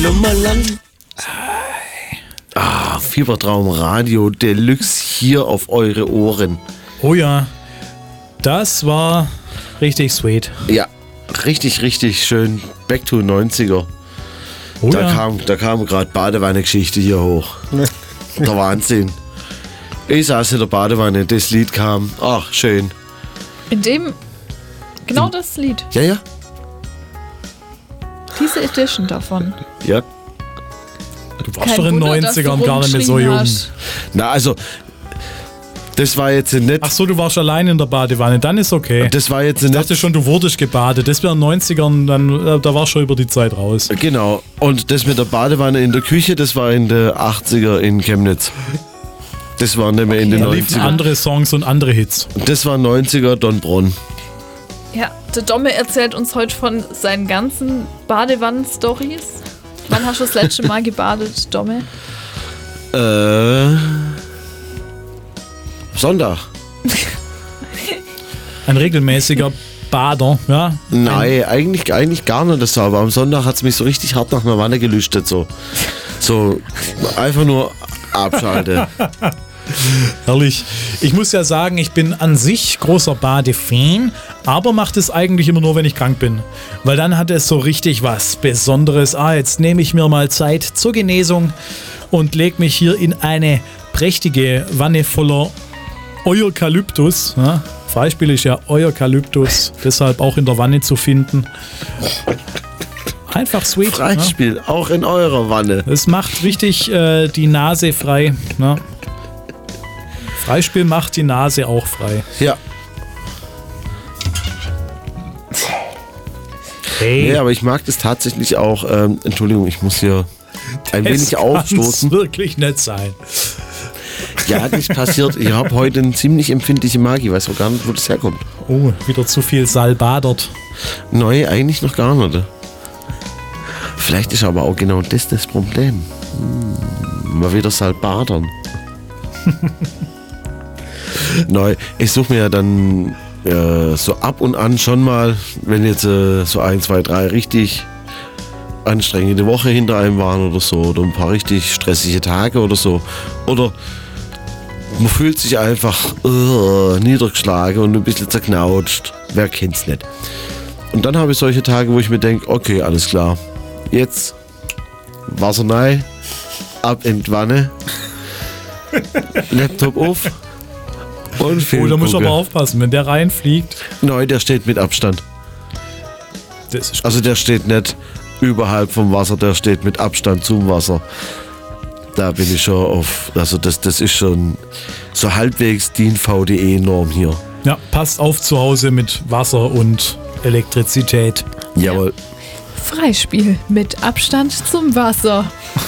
Nummerlang. Fiebertraum Radio Deluxe hier auf eure Ohren. Oh ja, das war richtig sweet. Ja, richtig, richtig schön. Back to 90er. Oh Da ja. kam gerade Badewanne-Geschichte hier hoch. Der Wahnsinn. Ich saß in der Badewanne, das Lied kam. Ach, schön. Genau das Lied. Ja. Diese Edition davon. Ja. Du warst doch in den 90ern gar nicht mehr so jung. Na, also, das war jetzt nicht. Ach so, du warst allein in der Badewanne, dann ist okay. Das war jetzt Ich nicht. dachte schon, du wurdest gebadet. Das wäre in den 90ern, dann, da warst du schon über die Zeit raus. Genau. Und das mit der Badewanne in der Küche, das war in der 80er in Chemnitz. Das war nicht mehr in den Da liefen 90er. andere Songs und andere Hits. Das war 90er Donbronn. Ja, der Domme erzählt uns heute von seinen ganzen Badewannen-Stories. Wann hast du das letzte Mal gebadet, Domme? Sonntag. Ein regelmäßiger Bader, ja. Nein, eigentlich gar nicht das so, aber am Sonntag hat es mich so richtig hart nach einer Wanne gelüstet. So einfach nur abschalten. Herrlich. Ich muss ja sagen, ich bin an sich großer Badefan, aber mache es eigentlich immer nur, wenn ich krank bin. Weil dann hat es so richtig was Besonderes. Jetzt nehme ich mir mal Zeit zur Genesung und lege mich hier in eine prächtige Wanne voller Eukalyptus. Ja, Freispiel ist ja Eukalyptus, deshalb auch in der Wanne zu finden. Einfach sweet. Freispiel, auch in eurer Wanne. Es macht richtig die Nase frei. Ne? Freispiel macht die Nase auch frei. Ja. Hey, Nee, aber ich mag das tatsächlich auch. Entschuldigung, ich muss hier ein wenig aufstoßen. Das wirklich nicht sein. Ja, das passiert. Ich habe heute eine ziemlich empfindliche Magie. Ich weiß auch gar nicht, wo das herkommt. Oh, wieder zu viel salbadert. Nein, eigentlich noch gar nicht. Vielleicht ist aber auch genau das Problem. Mal wieder Salbadern. Nein, ich suche mir ja dann so ab und an schon mal, wenn jetzt so 1, 2, 3 richtig anstrengende Woche hinter einem waren oder so, oder ein paar richtig stressige Tage oder so. Oder man fühlt sich einfach niedergeschlagen und ein bisschen zerknautscht. Wer kennt's nicht? Und dann habe ich solche Tage, wo ich mir denke, okay, alles klar. Jetzt Wasser rein, ab in die Wanne, Laptop auf und Film Oh, da musst du gucken. aber aufpassen, wenn der reinfliegt. Nein, der steht mit Abstand. Das ist Also der steht nicht überhalb vom Wasser, der steht mit Abstand zum Wasser. Da bin ich schon auf, also das ist schon so halbwegs DIN VDE-Norm hier. ja, passt auf zu Hause mit Wasser und Elektrizität. Jawohl. Freispiel mit Abstand zum Wasser.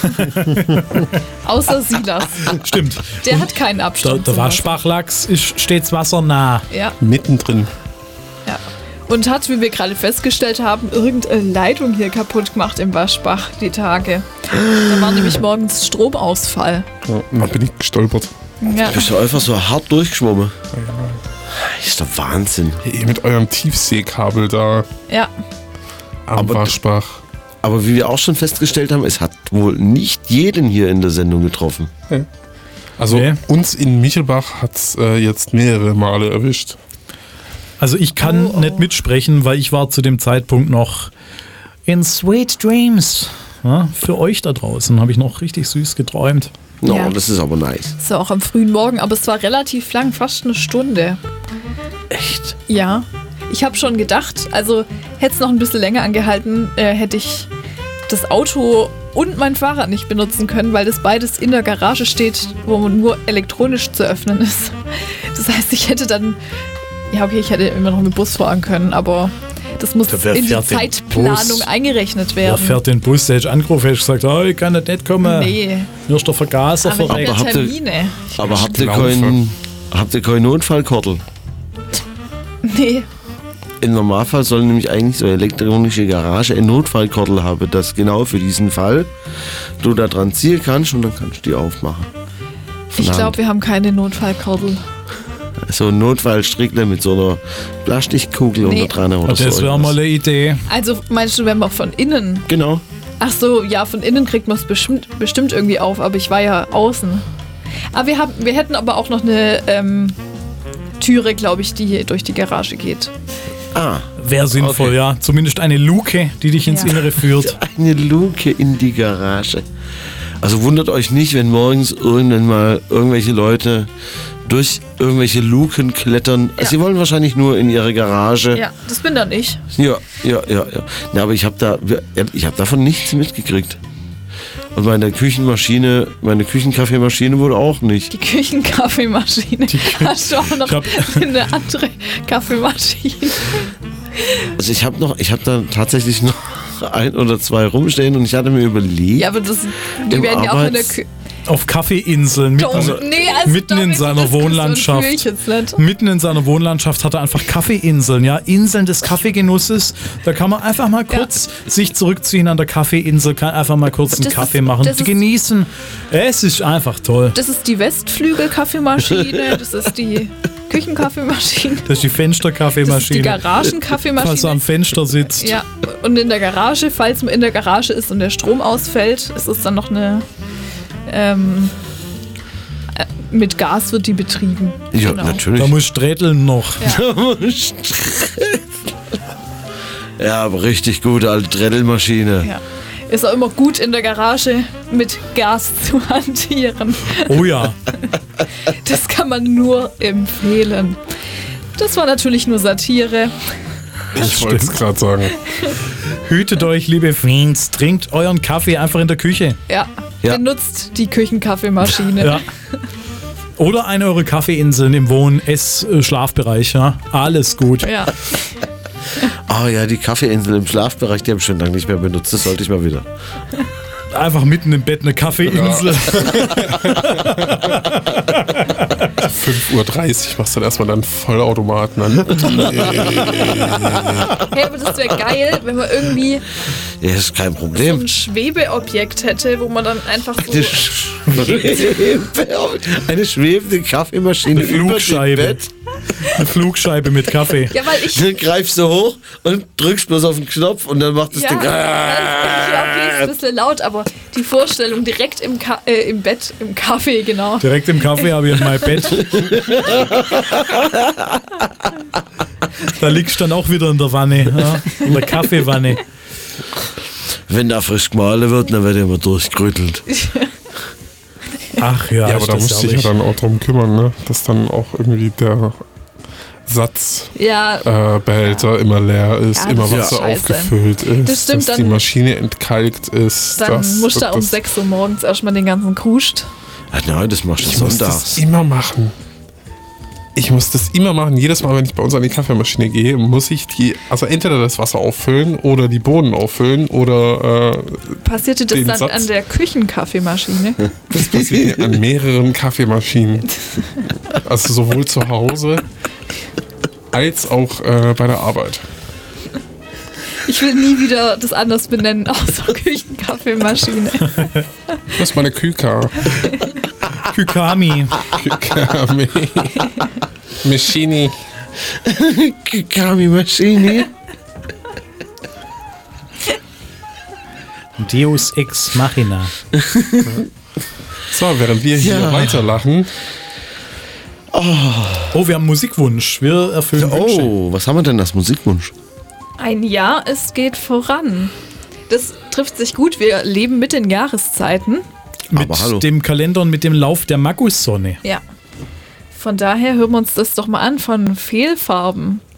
Außer Silas. Stimmt. Der hat keinen Der, Abstand. der zum Wasser. Waschbachlachs steht Wasser nah. Ja, Mittendrin. ja. Und hat, wie wir gerade festgestellt haben, irgendeine Leitung hier kaputt gemacht im Waschbach die Tage. Da war nämlich morgens Stromausfall. Ja, da bin ich gestolpert. Ja. Bist du einfach so hart durchgeschwommen? Ist der Wahnsinn. Hey, mit eurem Tiefseekabel da Ja. am Aber- Waschbach. Aber wie wir auch schon festgestellt haben, es hat wohl nicht jeden hier in der Sendung getroffen. Also Nee. uns in Michelbach hat es jetzt mehrere Male erwischt. Also ich kann nicht mitsprechen, weil ich war zu dem Zeitpunkt noch in Sweet Dreams. Ja, für euch da draußen habe ich noch richtig süß geträumt. No, Ja. das ist aber nice. So auch am frühen Morgen, aber es war relativ lang, fast eine Stunde. Echt? Ja. Ich habe schon gedacht, also hätte es noch ein bisschen länger angehalten, hätte ich das Auto und mein Fahrrad nicht benutzen können, weil das beides in der Garage steht, wo man nur elektronisch zu öffnen ist. Das heißt, ich hätte dann, ja okay, ich hätte immer noch mit Bus fahren können, aber das muss Wer in die fährt den Zeitplanung Bus? eingerechnet Wer werden. fährt den Bus? Der hat angerufen, hat gesagt, oh, ich kann nicht kommen. Nee, Mir ist der Vergaser aber ich habe ja verreckt. habt ihr- Termine. Aber habt Laufe. ihr keinen Notfallkortel? Nee, Im Normalfall soll nämlich eigentlich so eine elektronische Garage ein Notfallkortel haben, das genau für diesen Fall du da dran ziehen kannst und dann kannst du die aufmachen. Von ich Hand. glaube, wir haben keine Notfallkordel. So ein Notfallstrickler mit so einer Plastikkugel Nee. unter dran oder so. Das wäre mal eine Idee. Also meinst du, wenn man von innen Genau. Ach so, ja, von innen kriegt man es bestimmt irgendwie auf, aber ich war ja außen. Aber wir hätten aber auch noch eine Türe, glaube ich, die durch die Garage geht. Wäre sinnvoll, Okay. ja. Zumindest eine Luke, die dich ins Ja. Innere führt. Eine Luke in die Garage. Also wundert euch nicht, wenn morgens irgendwann mal irgendwelche Leute durch irgendwelche Luken klettern. Ja. Sie wollen wahrscheinlich nur in ihre Garage. Ja, das bin dann ich. Ja. Na, aber ich habe davon nichts mitgekriegt. Und meine Küchenkaffeemaschine wohl auch nicht. Die Küchenkaffeemaschine. Hast du auch noch Ich hab- eine andere Kaffeemaschine? Also ich habe da tatsächlich noch 1 oder 2 rumstehen und ich hatte mir überlegt, Ja, aber die Im werden ja auch in der Arbeits- Auf Kaffeeinseln, mitten in seiner Wohnlandschaft. Mitten in seiner Wohnlandschaft hat er einfach Kaffeeinseln, ja, Inseln des Kaffeegenusses. Da kann man einfach mal kurz sich zurückziehen an der Kaffeeinsel, kann einfach mal kurz einen Das Kaffee ist- machen, das ist- genießen. Es ist einfach toll. Das ist die Westflügel-Kaffeemaschine, das ist die Küchenkaffeemaschine, Das ist die das ist die Fensterkaffeemaschine. Falls er am Garagenkaffeemaschine. Fenster sitzt. Ja, und in der Garage, falls man in der Garage ist und der Strom ausfällt, ist es dann noch eine mit Gas wird die betrieben. ja, Genau. natürlich. Da muss Sträteln noch. Ja, aber richtig gute alte Dreddelmaschine. Ja. Ist auch immer gut in der Garage mit Gas zu hantieren. Oh ja. Das kann man nur empfehlen. Das war natürlich nur Satire. Ich wollte es gerade sagen. Hütet euch, liebe Fans. Trinkt euren Kaffee einfach in der Küche. Ja, Ja. benutzt die Küchenkaffeemaschine. Ja. Oder eine eure Kaffeeinseln im Wohn-Ess-Schlafbereich. Ja. Alles gut. Ja. Ja, die Kaffeeinsel im Schlafbereich, die habe ich schon lange nicht mehr benutzt. Das sollte ich mal wieder. Einfach mitten im Bett eine Kaffeeinsel. 5:30 Uhr machst du dann erstmal dann Vollautomaten an. Hey, aber das wäre geil, wenn man irgendwie Ja, ist kein so Problem. ein Schwebeobjekt hätte, wo man dann einfach so. Eine schwebende Kaffeemaschine über dem Flugscheibe. Bett. Eine Flugscheibe mit Kaffee. Ja, weil ich. Dann greifst du hoch und drückst bloß auf den Knopf und dann macht das Ja, Ding. okay, ist ein bisschen laut, aber die Vorstellung direkt im Bett, im Kaffee, genau. Direkt im Kaffee habe ich mein Bett. Da liegst du dann auch wieder in der Wanne. Ja? In der Kaffeewanne. Wenn da frisch gemahlen wird, dann wird er immer durchgerüttelt. Ach ja, Ja, aber ist da das musst du dich ja herrlich. dann auch drum kümmern, ne? Dass dann auch irgendwie der Satzbehälter Ja, immer leer ist, Ja, immer das ist Wasser scheiße. aufgefüllt ist, Das stimmt, dass die dann- Maschine entkalkt ist. dann musst du um 6 Uhr morgens erstmal den ganzen Kuscht. Nein, das machst du Ich muss sonntags. das immer machen. Ich muss das immer machen. Jedes Mal, wenn ich bei uns an die Kaffeemaschine gehe, muss ich also entweder das Wasser auffüllen oder die Bohnen auffüllen oder Passierte das Den dann Satz- an der Küchenkaffeemaschine? das passiert mir an mehreren Kaffeemaschinen. Also sowohl zu Hause als auch bei der Arbeit. Ich will nie wieder das anders benennen, außer Küchenkaffeemaschine. Das ist meine Küka. Kykami. Maschine. Kami-Maschine. Deus Ex Machina. So, während wir hier Ja. weiterlachen, Oh, wir haben einen Musikwunsch. Wir erfüllen Wünsche. Oh, was haben wir denn als Musikwunsch? Ein Jahr, es geht voran. Das trifft sich gut. Wir leben mit den Jahreszeiten. Mit Aber hallo. dem Kalender und mit dem Lauf der Magussonne. Ja. Von daher hören wir uns das doch mal an von Fehlfarben.